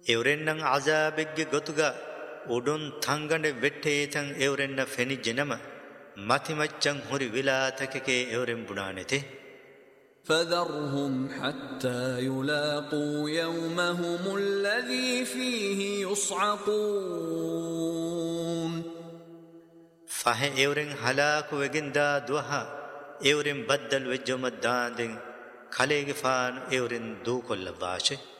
ಎವರೆನ್ನಂ ಅಜಾಬೆಗ್ಗೆ ಗೊತುಗ ಉಡುನ್ ಥಂಗಂಡೆ ವೆಟ್ಟೇತಂ ಎವರೆನ್ನ ಫೆನಿಜ್ಜೆನಮ ಮತಿಮಚ್ಚಂ ಹುರಿ ವಿಲಾತಕಕೆ ಎವರೆಂ ಬುಣಾನೆತೆ فذرهم حتى يلاقوا يومهم الذي فيه يصعقون فه اورن هلاك وگندا دوها اورن بدل وجمدان دين خليغ فان اورن دو كل باشه